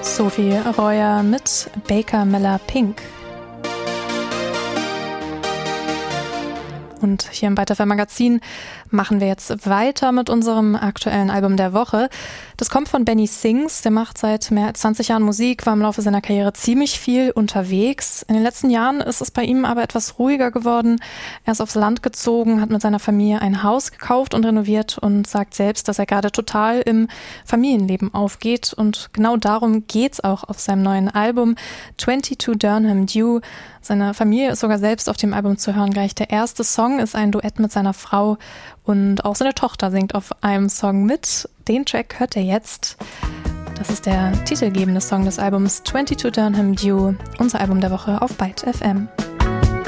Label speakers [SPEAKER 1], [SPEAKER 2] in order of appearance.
[SPEAKER 1] Sophie Royer mit Baker Miller Pink. Und hier im Byte FM Magazin machen wir jetzt weiter mit unserem aktuellen Album der Woche. Das kommt von Benny Sings, der macht seit mehr als 20 Jahren Musik, war im Laufe seiner Karriere ziemlich viel unterwegs. In den letzten Jahren ist es bei ihm aber etwas ruhiger geworden. Er ist aufs Land gezogen, hat mit seiner Familie ein Haus gekauft und renoviert und sagt selbst, dass er gerade total im Familienleben aufgeht. Und genau darum geht's auch auf seinem neuen Album 22 Durham Dew. Seine Familie ist sogar selbst auf dem Album zu hören. Gleich der erste Song ist ein Duett mit seiner Frau und auch seine Tochter singt auf einem Song mit. Den Track hört ihr jetzt. Das ist der titelgebende Song des Albums 22 Durham Dew, unser Album der Woche auf Byte FM.